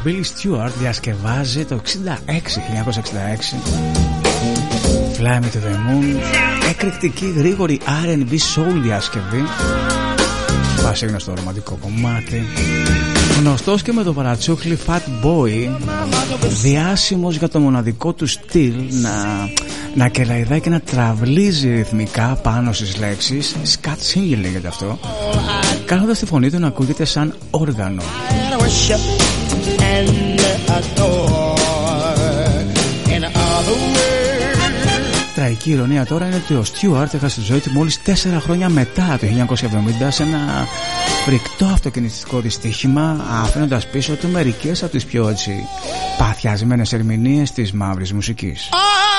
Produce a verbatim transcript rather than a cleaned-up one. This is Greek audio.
Billy Stewart διασκευάζει το εξήντα έξι, χίλια εννιακόσια εξήντα έξι Fly Me to the Moon. Εκρηκτική γρήγορη αρ εντ μπι soul διασκευή. Πασίγνωστο ρομαντικό κομμάτι. Γνωστός και με το παρατσούκλι Fat Boy, διάσημος για το μοναδικό του στυλ να, να κελαϊδάει και να τραυλίζει ρυθμικά πάνω στις λέξεις. Scat singing λέγεται αυτό, κάνοντας τη φωνή του να ακούγεται σαν όργανο. Τραγική ηρωνία τώρα είναι ότι ο Στιούαρτ έχασε τη ζωή του μόλις τέσσερα χρόνια μετά, το χίλια εννιακόσια εβδομήντα, σε ένα φρικτό αυτοκινητικό δυστύχημα, αφήνοντας πίσω του μερικές από τις πιο έτσι παθιασμένες ερμηνείες της μαύρης μουσικής.